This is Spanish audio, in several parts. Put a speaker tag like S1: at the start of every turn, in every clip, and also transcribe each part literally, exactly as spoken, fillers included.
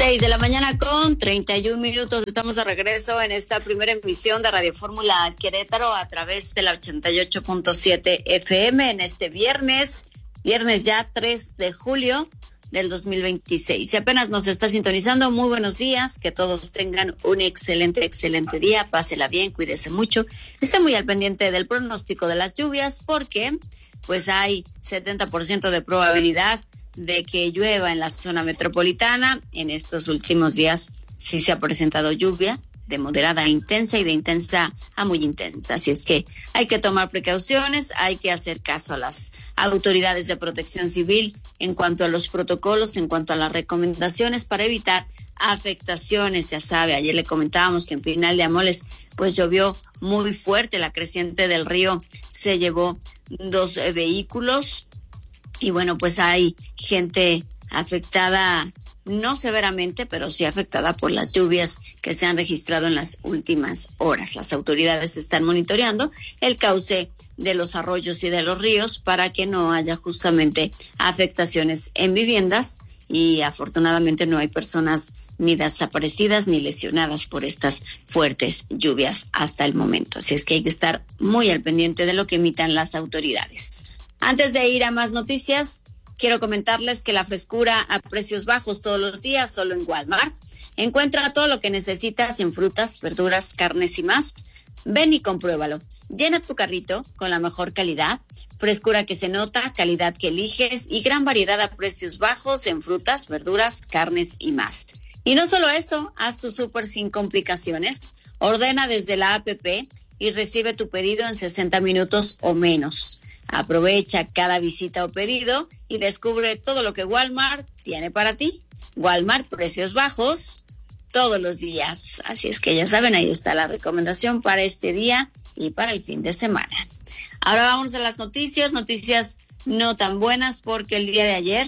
S1: Seis de la mañana con treinta y un minutos. Estamos de regreso en esta primera emisión de Radio Fórmula Querétaro a través de la ochenta y ocho punto siete F M en este viernes, viernes ya tres de julio del dos mil veintiséis. Si apenas nos está sintonizando, muy buenos días, que todos tengan un excelente, excelente día, pásela bien, cuídese mucho, esté muy al pendiente del pronóstico de las lluvias porque pues hay setenta por ciento de probabilidad de que llueva en la zona metropolitana. En estos últimos días sí se ha presentado lluvia de moderada a intensa y de intensa a muy intensa. Así es que hay que tomar precauciones, hay que hacer caso a las autoridades de protección civil en cuanto a los protocolos, en cuanto a las recomendaciones para evitar afectaciones. Ya sabe, ayer le comentábamos que en Pinal de Amoles pues llovió muy fuerte, la creciente del río se llevó dos eh, vehículos. Y bueno, pues hay gente afectada, no severamente, pero sí afectada por las lluvias que se han registrado en las últimas horas. Las autoridades están monitoreando el cauce de los arroyos y de los ríos para que no haya justamente afectaciones en viviendas y afortunadamente no hay personas ni desaparecidas ni lesionadas por estas fuertes lluvias hasta el momento. Así es que hay que estar muy al pendiente de lo que emitan las autoridades. Antes de ir a más noticias, quiero comentarles que la frescura a precios bajos todos los días, solo en Walmart. Encuentra todo lo que necesitas en frutas, verduras, carnes y más. Ven y compruébalo. Llena tu carrito con la mejor calidad, frescura que se nota, calidad que eliges y gran variedad a precios bajos en frutas, verduras, carnes y más. Y no solo eso, haz tu súper sin complicaciones. Ordena desde la app y recibe tu pedido en sesenta minutos o menos. Aprovecha cada visita o pedido y descubre todo lo que Walmart tiene para ti. Walmart, precios bajos todos los días. Así es que ya saben, ahí está la recomendación para este día y para el fin de semana. Ahora vamos a las noticias, noticias no tan buenas porque el día de ayer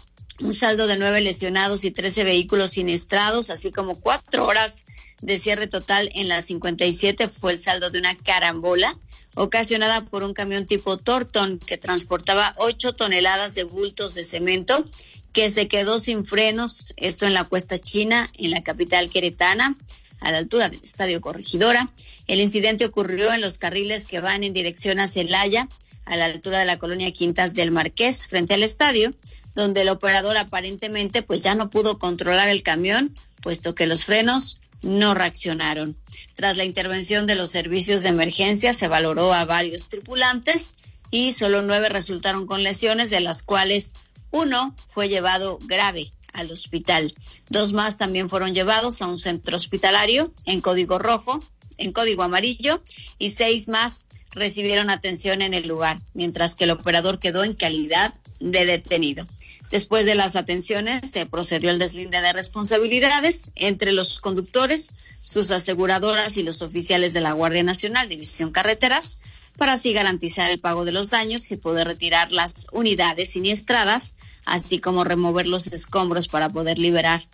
S1: un saldo de nueve lesionados y trece vehículos siniestrados, así como cuatro horas de cierre total en la cincuenta y siete fue el saldo de una carambola ocasionada por un camión tipo Torton que transportaba ocho toneladas de bultos de cemento que se quedó sin frenos, esto en la Cuesta China, en la capital queretana, a la altura del Estadio Corregidora. El incidente ocurrió en los carriles que van en dirección a Celaya, a la altura de la colonia Quintas del Marqués, frente al estadio, donde el operador aparentemente pues ya no pudo controlar el camión, puesto que los frenos no reaccionaron. Tras la intervención de los servicios de emergencia, se valoró a varios tripulantes y solo nueve resultaron con lesiones, de las cuales uno fue llevado grave al hospital. Dos más también fueron llevados a un centro hospitalario en código rojo, en código amarillo, y seis más recibieron atención en el lugar, mientras que el operador quedó en calidad de detenido. Después de las atenciones, se procedió al deslinde de responsabilidades entre los conductores, sus aseguradoras y los oficiales de la Guardia Nacional, División Carreteras, para así garantizar el pago de los daños y poder retirar las unidades siniestradas, así como remover los escombros para poder liberar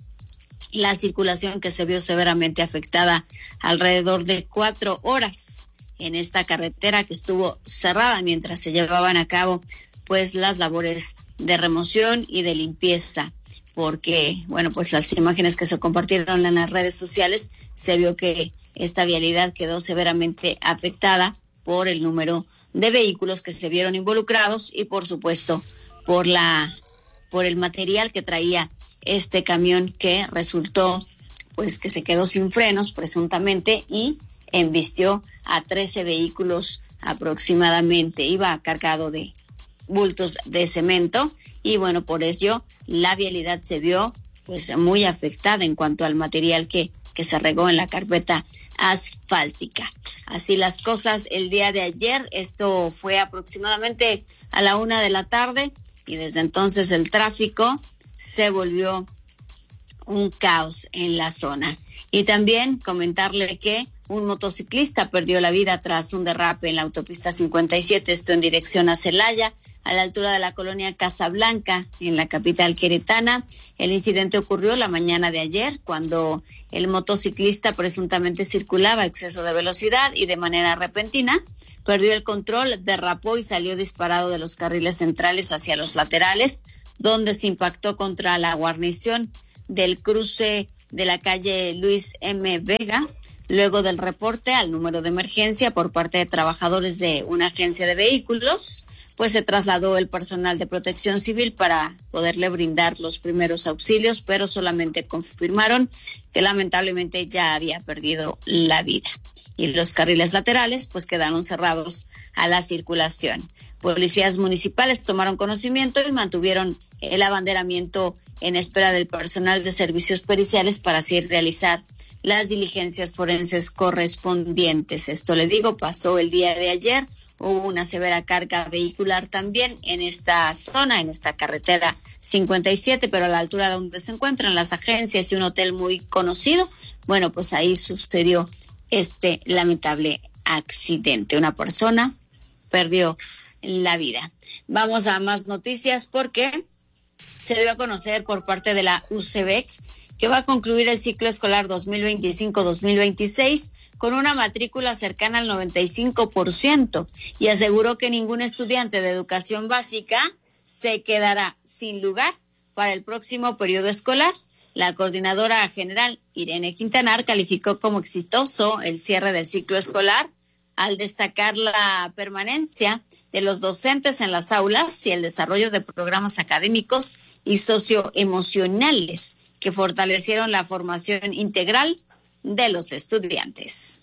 S1: la circulación que se vio severamente afectada alrededor de cuatro horas en esta carretera que estuvo cerrada mientras se llevaban a cabo pues las labores de remoción y de limpieza, porque, bueno, pues las imágenes que se compartieron en las redes sociales, se vio que esta vialidad quedó severamente afectada por el número de vehículos que se vieron involucrados y, por supuesto, por la, por el material que traía este camión que resultó, pues, que se quedó sin frenos, presuntamente, y embistió a trece vehículos aproximadamente. Iba cargado de bultos de cemento y bueno, por ello la vialidad se vio pues muy afectada en cuanto al material que, que se regó en la carpeta asfáltica. Así las cosas el día de ayer, esto fue aproximadamente a la una de la tarde y desde entonces el tráfico se volvió un caos en la zona. Y también comentarle que un motociclista perdió la vida tras un derrape en la autopista cincuenta y siete, esto en dirección a Celaya, a la altura de la colonia Casablanca, en la capital queretana. El incidente ocurrió la mañana de ayer, cuando el motociclista presuntamente circulaba a exceso de velocidad y de manera repentina perdió el control, derrapó y salió disparado de los carriles centrales hacia los laterales, donde se impactó contra la guarnición del cruce de la calle Luis M. Vega, luego del reporte al número de emergencia por parte de trabajadores de una agencia de vehículos, pues se trasladó el personal de Protección Civil para poderle brindar los primeros auxilios, pero solamente confirmaron que lamentablemente ya había perdido la vida. Y los carriles laterales pues quedaron cerrados a la circulación. Policías municipales tomaron conocimiento y mantuvieron el abanderamiento en espera del personal de servicios periciales para así realizar las diligencias forenses correspondientes. Esto, le digo, pasó el día de ayer. Hubo una severa carga vehicular también en esta zona, en esta carretera cincuenta y siete, pero a la altura donde se encuentran las agencias y un hotel muy conocido, bueno, pues ahí sucedió este lamentable accidente. Una persona perdió la vida. Vamos a más noticias porque se dio a conocer por parte de la U C B E C que va a concluir el ciclo escolar dos mil veinticinco dos mil veintiséis con una matrícula cercana al noventa y cinco por ciento y aseguró que ningún estudiante de educación básica se quedará sin lugar para el próximo periodo escolar. La coordinadora general, Irene Quintanar, calificó como exitoso el cierre del ciclo escolar al destacar la permanencia de los docentes en las aulas y el desarrollo de programas académicos y socioemocionales que fortalecieron la formación integral de los estudiantes.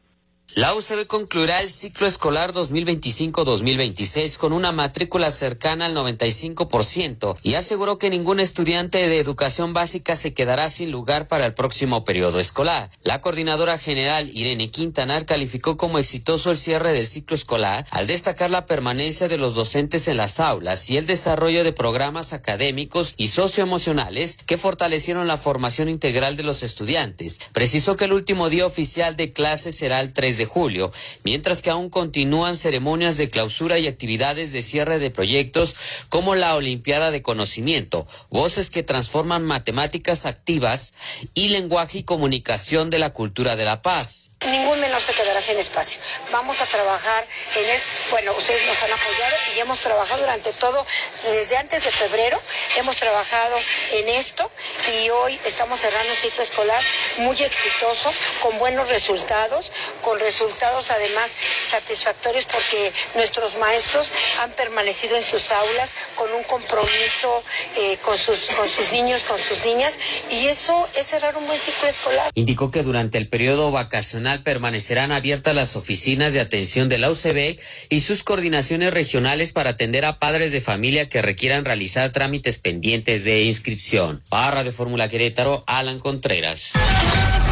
S2: La U C B concluirá el ciclo escolar dos mil veinticinco dos mil veintiséis con una matrícula cercana al noventa y cinco por ciento y aseguró que ningún estudiante de educación básica se quedará sin lugar para el próximo periodo escolar. La coordinadora general Irene Quintanar calificó como exitoso el cierre del ciclo escolar al destacar la permanencia de los docentes en las aulas y el desarrollo de programas académicos y socioemocionales que fortalecieron la formación integral de los estudiantes. Precisó que el último día oficial de clases será el tres de julio, mientras que aún continúan ceremonias de clausura y actividades de cierre de proyectos como la Olimpiada de Conocimiento, voces que transforman matemáticas activas y lenguaje y comunicación de la cultura de la paz.
S3: Ningún menor se quedará sin espacio. Vamos a trabajar en el, bueno, ustedes nos han apoyado y hemos trabajado durante todo, desde antes de febrero, hemos trabajado en esto y hoy estamos cerrando un ciclo escolar muy exitoso, con buenos resultados, con resultados además satisfactorios porque nuestros maestros han permanecido en sus aulas con un compromiso eh, con sus con sus niños, con sus niñas, y eso es cerrar un buen ciclo escolar.
S2: Indicó que durante el periodo vacacional permanecerán abiertas las oficinas de atención de la U C B y sus coordinaciones regionales para atender a padres de familia que requieran realizar trámites pendientes de inscripción. Para Radio Fórmula Querétaro, Alan Contreras.